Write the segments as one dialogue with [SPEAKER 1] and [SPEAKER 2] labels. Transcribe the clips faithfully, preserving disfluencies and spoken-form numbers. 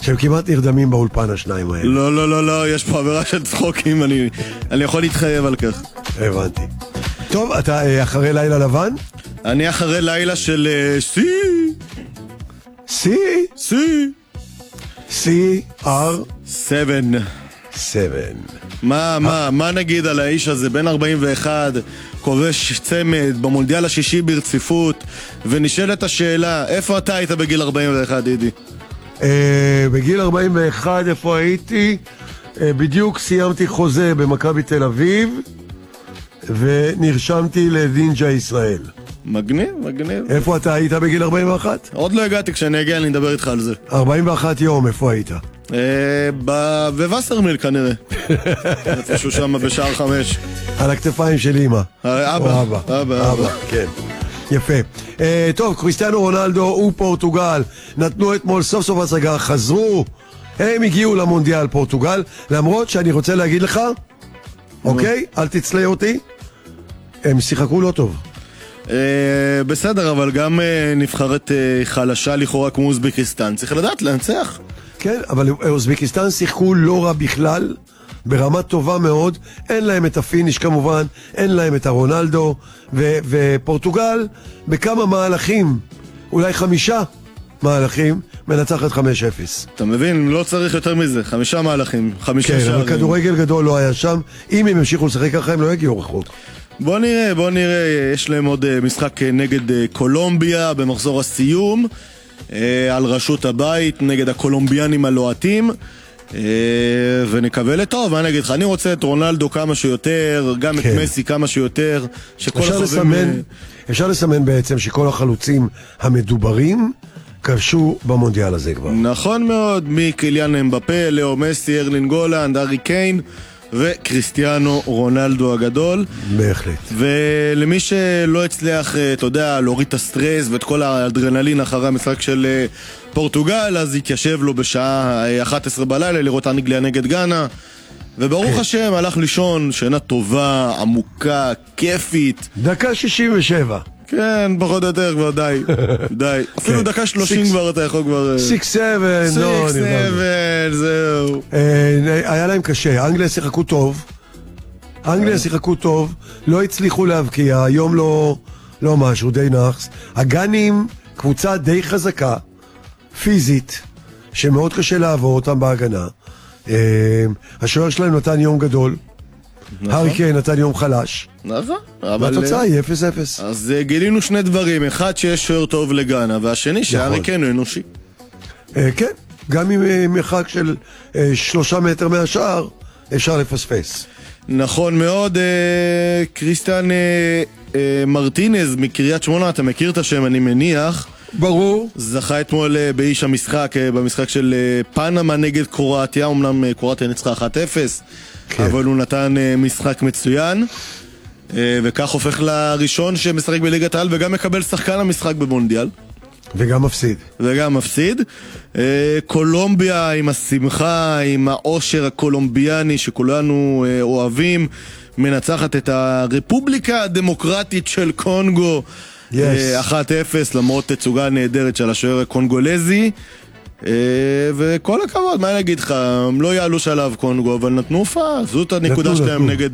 [SPEAKER 1] שהם כמעט נרדמים באולפן השניים האלה.
[SPEAKER 2] לא, לא, לא, לא, יש פה עבירה של צחוקים, אני, אני יכול להתחייב על כך.
[SPEAKER 1] הבנתי. טוב, אתה אה, אחרי לילה לבן?
[SPEAKER 2] אני אחרי לילה של אה, סי.
[SPEAKER 1] סי?
[SPEAKER 2] סי.
[SPEAKER 1] סי אר
[SPEAKER 2] סבן.
[SPEAKER 1] סבן.
[SPEAKER 2] מה, מה, מה נגיד על האיש הזה, בן ארבעים ואחת, כובש צמד במונדיאל השישי ברציפות, ונשאלת השאלה, איפה אתה היית בגיל ארבעים ואחת, דידי?
[SPEAKER 1] אה, בגיל ארבעים ואחת, איפה הייתי? אה, בדיוק סיימתי חוזה במכבי תל אביב, ונרשמתי לדינג'ה ישראל.
[SPEAKER 2] מגניב, מגניב.
[SPEAKER 1] איפה אתה היית בגיל ארבעים ואחת?
[SPEAKER 2] עוד לא הגעתי, כשאני אגיע אני אדבר איתך על זה.
[SPEAKER 1] ארבעים ואחת יום, איפה היית?
[SPEAKER 2] בווסרמיל כנראה. איפשהו שם בשער חמש.
[SPEAKER 1] על הכתפיים של אמא.
[SPEAKER 2] אבא,
[SPEAKER 1] אבא,
[SPEAKER 2] אבא, אבא.
[SPEAKER 1] כן. יפה. טוב, קריסטיאנו רונלדו ופורטוגל נתנו אתמול סוף סוף הצגה, חזרו, הם הגיעו למונדיאל פורטוגל, למרות שאני רוצה להגיד לך, אוקיי? אל תצלה אותי, הם שיחקו לא טוב.
[SPEAKER 2] בסדר, אבל גם נבחרת חלשה לכאורה כמו אוזבקיסטן, צריך לדעת לנצח.
[SPEAKER 1] כן, אבל אוזבקיסטן שיחקו לא רע בכלל, ברמה טובה מאוד, אין להם את הפיניש כמובן, אין להם את הרונלדו, ו- ופורטוגל בכמה מהלכים, אולי חמישה מהלכים, מנצחת חמש אפס.
[SPEAKER 2] אתה מבין, לא צריך יותר מזה, חמישה מהלכים, חמישה
[SPEAKER 1] כן,
[SPEAKER 2] שערים.
[SPEAKER 1] אבל כדורגל גדול לא היה שם, אם הם המשיכו לשחק ככה הם לא יגיעו רחוק.
[SPEAKER 2] בוא נראה, בוא נראה, יש להם עוד משחק נגד קולומביה במחזור הסיום, על ראשות הבית, נגד הקולומביאנים הלוהטים, ונקווה לטוב. מה נגיד לך, אני רוצה את רונלדו כמה שיותר, גם
[SPEAKER 1] כן.
[SPEAKER 2] את מסי כמה שיותר, שכל
[SPEAKER 1] אפשר
[SPEAKER 2] החברים...
[SPEAKER 1] לסמן, אפשר לסמן בעצם שכל החלוצים המדוברים כבשו במונדיאל הזה כבר.
[SPEAKER 2] נכון מאוד, מקיליאן אמבפה, לאו מסי, ארלינג הולנד, הארי קיין וקריסטיאנו רונלדו הגדול.
[SPEAKER 1] בהחלט.
[SPEAKER 2] ולמי שלא הצליח, אתה יודע, להוריד את הסטרס ואת כל האדרנלין אחרי המשחק של פורטוגל, אז התיישב לו בשעה אחת עשרה בלילה לראות אנגליה נגד גאנה, וברוך השם הלך לישון שינה טובה, עמוקה, כיפית.
[SPEAKER 1] דקה שישים ושבע.
[SPEAKER 2] כן, פחות או יותר כבר, די, די. אפילו דקה שלושים כבר אתה יכול כבר...
[SPEAKER 1] סיקס סבן,
[SPEAKER 2] סיקס סבן, זהו.
[SPEAKER 1] היה להם קשה, אנגליה שיחקו טוב, אנגליה שיחקו טוב, לא הצליחו להבקיע, היום לא משהו, די נחס. הגנים, קבוצה די חזקה, פיזית, שמאוד קשה לעבור אותם בהגנה. השוער שלהם נתן יום גדול, הארי קיין נתן יום חלש.
[SPEAKER 2] נכון.
[SPEAKER 1] והתוצאה היא אפס אפס.
[SPEAKER 2] אז גילינו שני דברים, אחד שיש שוער טוב לגאנה, והשני שהארי קיין הוא אנושי.
[SPEAKER 1] כן, גם עם מרחק של שלושה מטר מהשער אפשר לפספס.
[SPEAKER 2] נכון מאוד. קריסטיאן מרטינז מקריית שמונה, אתה מכיר את השם אני מניח.
[SPEAKER 1] ברור.
[SPEAKER 2] זכה אתמול באיש המשחק, במשחק של פנמה נגד קרואטיה, אמנם קרואטיה ניצחה אחת אפס, כן. אבל הוא נתן משחק מצוין, וכך הופך לראשון שמשחק בליגת העל וגם מקבל שחקן המשחק במונדיאל.
[SPEAKER 1] וגם מפסיד.
[SPEAKER 2] וגם מפסיד. קולומביה עם השמחה, עם העושר הקולומביאני שכולנו אוהבים, מנצחת את הרפובליקה הדמוקרטית של קונגו yes. אחת אפס, למרות תצוגה נהדרת של השוער הקונגולזי. וכל הכבוד, מה אני אגיד לך, הם לא יעלו שלב קונגו, אבל נתנו הופעה, זאת הנקודה שלהם נגד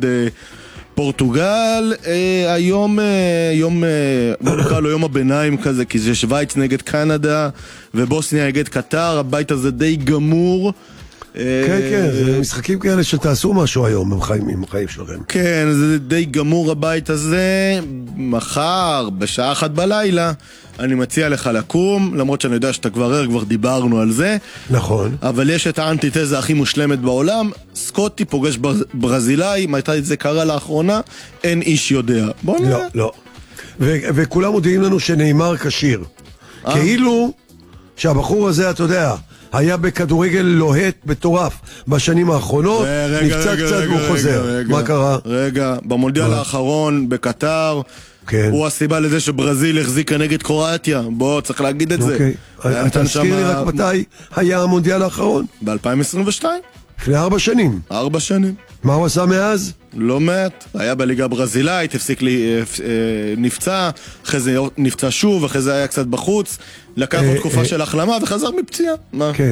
[SPEAKER 2] פורטוגל. היום, יום, בוא נקרא לו יום הביניים כזה, כי זה שוויץ נגד קנדה ובוסניה נגד קטר, הבית הזה די גמור.
[SPEAKER 1] כן, כן, זה משחקים כאלה שתעשו משהו היום עם החיים שלכם.
[SPEAKER 2] כן, זה די גמור הבית הזה. מחר, בשעה אחת בלילה, אני מציע לך לקום, למרות שאני יודע שאתה כבר ער, כבר דיברנו על זה.
[SPEAKER 1] נכון.
[SPEAKER 2] אבל יש את האנטיתזה הכי מושלמת בעולם, סקוטי פוגש ברזילאי, מתי זה קרה לאחרונה, אין איש יודע. בוא נראה.
[SPEAKER 1] לא, לא. וכולם מודיעים לנו שנאמר כשיר. כאילו שהבחור הזה, אתה יודע, היה בכדורגל לוהט מטורף בשנים האחרונות, נפצע קצת והוא חוזר. מה קרה?
[SPEAKER 2] רגע, במונדיאל האחרון בקטר, הוא הסיבה לזה שברזיל החזיקה נגד קרואטיה. בוא, צריך להגיד את זה.
[SPEAKER 1] אתה תזכיר לי רק מתי היה המונדיאל האחרון?
[SPEAKER 2] ב-אלפיים עשרים ושתיים.
[SPEAKER 1] לפני ארבע שנים.
[SPEAKER 2] ארבע שנים.
[SPEAKER 1] מה הוא עשה מאז?
[SPEAKER 2] לא מעט. היה בליגה הברזילאית, הפסיק לי, נפצע, אחרי זה נפצע שוב, אחרי זה היה קצת בחוץ, לקח עוד תקופה של החלמה וחזר מפציעה. מה?